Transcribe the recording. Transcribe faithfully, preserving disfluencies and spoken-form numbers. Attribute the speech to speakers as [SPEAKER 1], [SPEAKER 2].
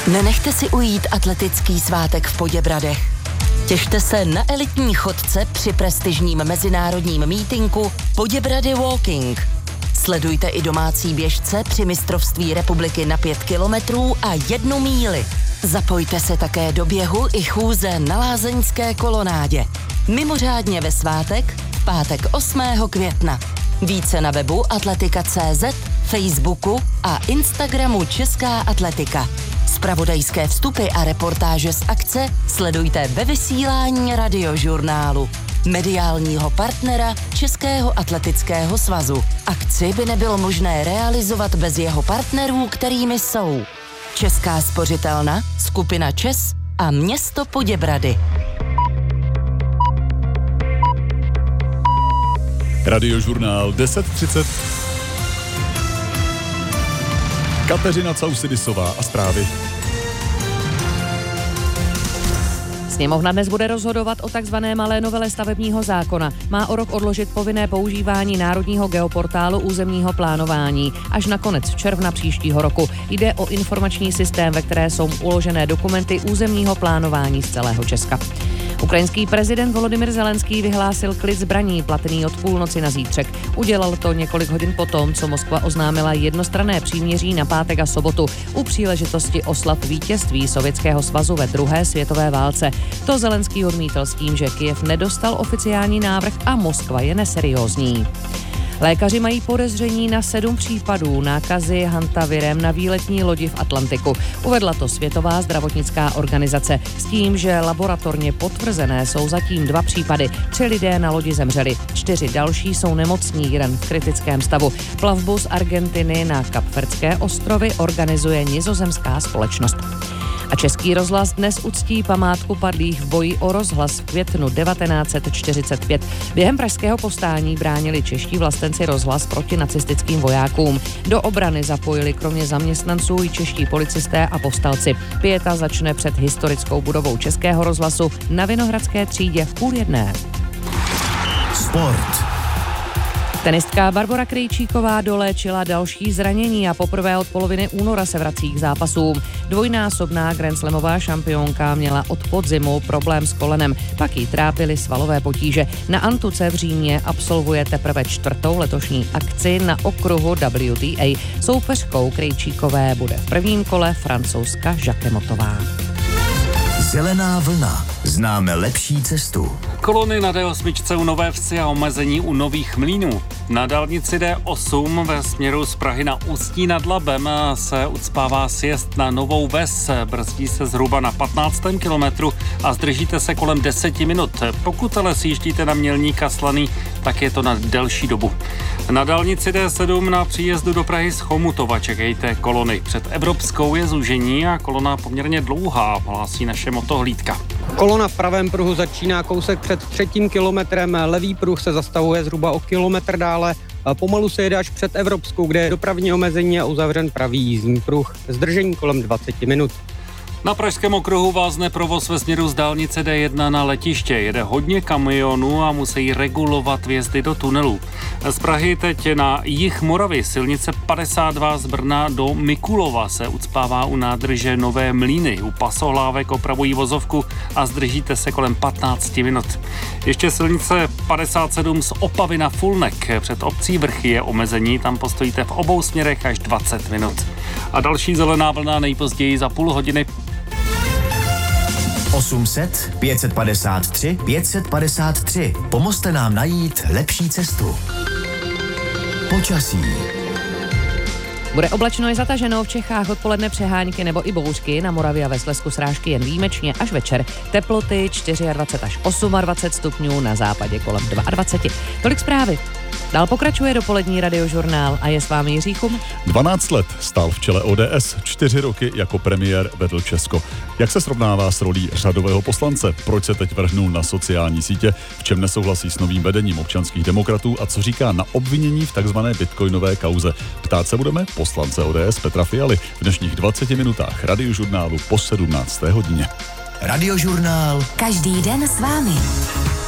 [SPEAKER 1] Nenechte si ujít atletický svátek v Poděbradech. Těšte se na elitní chodce při prestižním mezinárodním mítinku Poděbrady Walking. Sledujte i domácí běžce při mistrovství republiky na pět kilometrů a jednu míli. Zapojte se také do běhu i chůze na lázeňské kolonádě. Mimořádně ve svátek, v pátek osmého května. Více na webu atletika tečka cé zet, Facebooku a Instagramu Česká atletika. Zpravodajské vstupy a reportáže z akce sledujte ve vysílání Radiožurnálu, mediálního partnera Českého atletického svazu. Akci by nebylo možné realizovat bez jeho partnerů, kterými jsou Česká spořitelna, skupina ČES a město Poděbrady.
[SPEAKER 2] Radiožurnál deset třicet. Kateřina Causidisová a zprávy.
[SPEAKER 3] Sněmovna dnes bude rozhodovat o takzvané malé novele stavebního zákona. Má o rok odložit povinné používání národního geoportálu územního plánování až na konec června příštího roku. Jde o informační systém, ve které jsou uložené dokumenty územního plánování z celého Česka. Ukrajinský prezident Volodymyr Zelenský vyhlásil klid zbraní platný od půlnoci na zítřek. Udělal to několik hodin potom, co Moskva oznámila jednostranné příměří na pátek a sobotu u příležitosti oslav vítězství Sovětského svazu ve druhé světové válce. To Zelenský odmítl s tím, že Kyjev nedostal oficiální návrh a Moskva je neseriózní. Lékaři mají podezření na sedm případů nákazy hantavirem na výletní lodi v Atlantiku. Uvedla to Světová zdravotnická organizace s tím, že laboratorně potvrzené jsou zatím dva případy. Tři lidé na lodi zemřeli, čtyři další jsou nemocní, jeden v kritickém stavu. Plavbu z Argentiny na Kapverdské ostrovy organizuje nizozemská společnost. A Český rozhlas dnes uctí památku padlých v boji o rozhlas v květnu devatenáct set čtyřicet pět. Během pražského povstání bránili čeští vlastenci rozhlas proti nacistickým vojákům. Do obrany zapojili kromě zaměstnanců i čeští policisté a povstalci. Pieta začne před historickou budovou Českého rozhlasu na Vinohradské třídě v půl jedné.
[SPEAKER 4] Sport.
[SPEAKER 3] Tenistka Barbora Krejčíková doléčila další zranění a poprvé od poloviny února se vrací k zápasům. Dvojnásobná grandslamová šampionka měla od podzimu problém s kolenem, pak jí trápily svalové potíže. Na Antuce v Římě absolvuje teprve čtvrtou letošní akci na okruhu W T A. Soupeřkou Krejčíkové bude v prvním kole Francouzka Jacquemotová.
[SPEAKER 4] Zelená vlna. Známe lepší cestu.
[SPEAKER 5] Kolony na D osm u Nové Vsi a omezení u Nových Mlýnů. Na dálnici D osm ve směru z Prahy na Ústí nad Labem se ucpává sjezd na Novou Ves. Brzdí se zhruba na patnáctém kilometru a zdržíte se kolem deseti minut. Pokud ale sjíždíte na Mělníka Slaný, tak je to na delší dobu. Na dálnici D sedm na příjezdu do Prahy z Chomutova čekejte kolony. Před Evropskou je zúžení a kolona poměrně dlouhá, hlásí naše motohlídka.
[SPEAKER 6] Kolona v pravém pruhu začíná kousek před třetím kilometrem, levý pruh se zastavuje zhruba o kilometr dále. Pomalu se jede až před Evropskou, kde je dopravní omezení a uzavřen pravý jízdní pruh. Zdržení kolem dvacet minut.
[SPEAKER 5] Na pražském okruhu vázne provoz ve směru z dálnice D jedna na letiště. Jede hodně kamionů a musí regulovat vjezdy do tunelů. Z Prahy teď na jih Moravy silnice padesát dva z Brna do Mikulova se ucpává u nádrže Nové Mlýny. U pasohlávek opravují vozovku a zdržíte se kolem patnáct minut. Ještě silnice padesát sedm z Opavy na Fulnek. Před obcí Vrchy je omezení, tam postojíte v obou směrech až dvacet minut. A další zelená vlna nejpozději za půl hodiny.
[SPEAKER 4] osm set, pět set padesát tři, pět set padesát tři. Pomozte nám najít lepší cestu. Počasí.
[SPEAKER 3] Bude oblačno i zataženo, v Čechách odpoledne přehánky nebo i bouřky, na Moravě a ve Slezsku srážky jen výjimečně až večer. Teploty dvacet čtyři až dvacet osm stupňů, na západě kolem dvacet dva. Tolik zprávy. Dál pokračuje dopolední Radiožurnál a je s vámi Jiří Chum.
[SPEAKER 2] dvanáct let stál v čele O D S, čtyři roky jako premiér vedl Česko. Jak se srovnává s rolí řadového poslance? Proč se teď vrhnul na sociální sítě? V čem nesouhlasí s novým vedením občanských demokratů a co říká na obvinění v takzvané bitcoinové kauze? Ptát se budeme poslance O D S Petra Fialy v dnešních dvaceti minutách Radiožurnálu po sedmnácté hodině.
[SPEAKER 4] Radiožurnál.
[SPEAKER 1] Každý den s vámi.